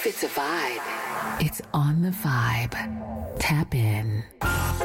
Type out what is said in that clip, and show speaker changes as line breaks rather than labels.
If it's a vibe, it's on the vibe. Tap in.